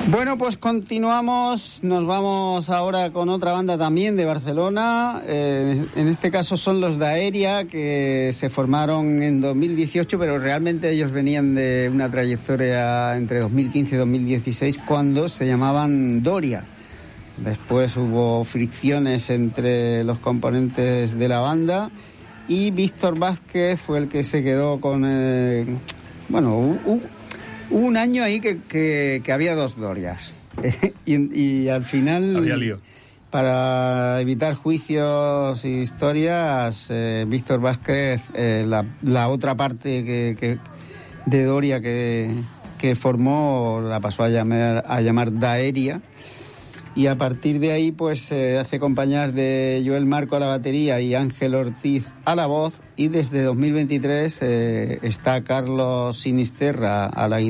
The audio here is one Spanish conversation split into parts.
Bueno, pues continuamos, nos vamos ahora con otra banda también de Barcelona, en este caso son los Daeria, que se formaron en 2018, pero realmente ellos venían de una trayectoria entre 2015 y 2016 cuando se llamaban Doria. Después hubo fricciones entre los componentes de la banda y Víctor Vázquez fue el que se quedó con... Hubo un año ahí que había dos Dorias y al final, había lío. Para evitar juicios y historias, Víctor Vázquez, la otra parte de Doria que formó, la pasó a llamar Daeria. Y a partir de ahí pues se hace acompañar de Joel Marco a la batería y Ángel Ortiz a la voz, y desde 2023 está Carlos Sinisterra a la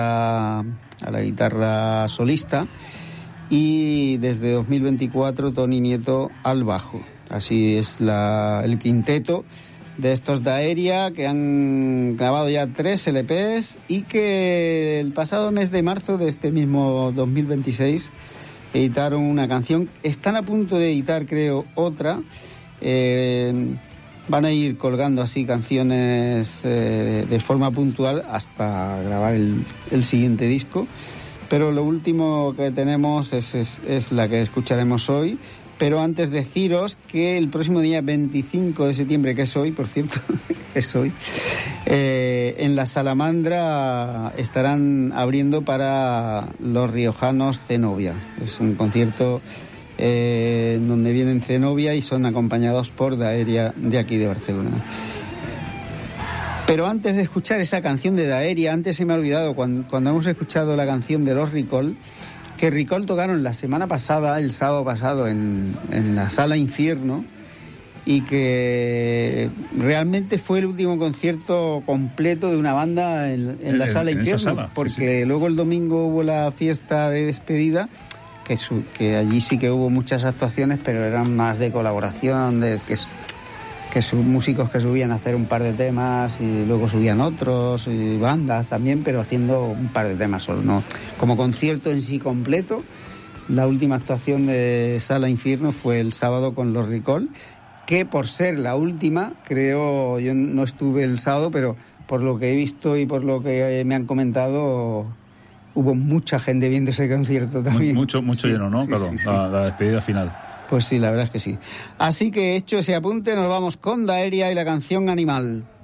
guitarra solista, y desde 2024 Toni Nieto al bajo. Así es el quinteto de estos Daeria, que han grabado ya 3 LPs y que el pasado mes de marzo de este mismo 2026 editaron una canción. Están a punto de editar, creo, otra. Van a ir colgando así canciones de forma puntual hasta grabar el siguiente disco. Pero lo último que tenemos es la que escucharemos hoy. Pero antes deciros que el próximo día 25 de septiembre, que es hoy, por cierto, es hoy, en la Salamandra estarán abriendo para los riojanos Zenobia. Es un concierto donde vienen Zenobia y son acompañados por Daeria de aquí de Barcelona. Pero antes de escuchar esa canción de Daeria, antes se me ha olvidado, cuando hemos escuchado la canción de los Recall, que Recall tocaron la semana pasada, el sábado pasado, en la Sala Infierno, y que realmente fue el último concierto completo de una banda en la Sala Infierno, porque sí. Luego el domingo hubo la fiesta de despedida, que allí sí que hubo muchas actuaciones, pero eran más de colaboración, que músicos que subían a hacer un par de temas y luego subían otros, y bandas también, pero haciendo un par de temas solo, no como concierto en sí completo. La última actuación de Sala Infierno fue el sábado con los Recall, que por ser la última, creo, yo no estuve el sábado, pero por lo que he visto y por lo que me han comentado, hubo mucha gente viendo ese concierto también. Mucho sí, lleno, ¿no? Sí, claro, sí. La despedida final. Pues sí, la verdad es que sí. Así que hecho ese apunte, nos vamos con Daeria y la canción Animal.